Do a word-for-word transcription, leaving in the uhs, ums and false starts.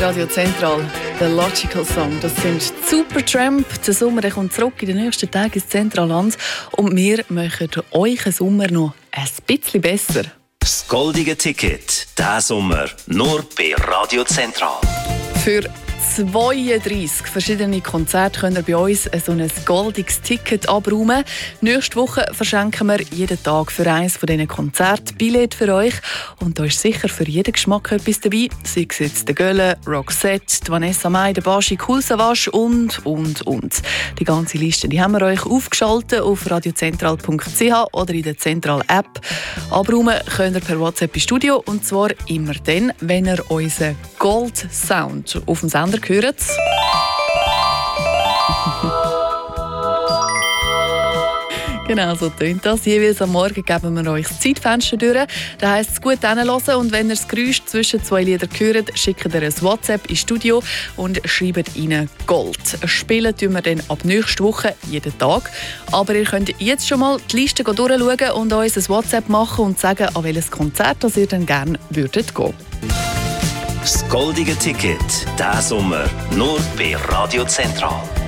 Radio Zentral, The Logical Song. Das sind Supertramp. Der Sommer der kommt zurück in den nächsten Tagen ins Zentralland. Und wir machen euch den Sommer noch ein bisschen besser. Das goldige Ticket, diesen Sommer, nur bei Radio Zentral. Für zweiunddreissig verschiedene Konzerte könnt ihr bei uns so ein goldiges Ticket abräumen. Nächste Woche verschenken wir jeden Tag für eines von diesen Konzerten Billett für euch. Und da ist sicher für jeden Geschmack etwas dabei. Sei es jetzt der Gölle, Roxette, Vanessa Mai, der Baschi, Kool Savas und, und, und. Die ganze Liste die haben wir euch aufgeschaltet auf radiozentral punkt c h oder in der Zentral-App. Abräumen könnt ihr per WhatsApp im Studio. Und zwar immer dann, wenn ihr unseren Gold-Sound auf dem Sender hört. Genau, so tönt das. Jeweils am Morgen geben wir euch das Zeitfenster durch. Das heisst, es gut hinhören und wenn ihr das Geräusch zwischen zwei Liedern hört, schickt ihr ein WhatsApp ins Studio und schreibt rein Gold. Spielen tun wir dann ab nächster Woche jeden Tag. Aber ihr könnt jetzt schon mal die Liste durchschauen und uns ein WhatsApp machen und sagen, an welches Konzert das ihr dann gerne würdet gehen. Das goldige Ticket, diesen Sommer, nur bei Radio Zentral.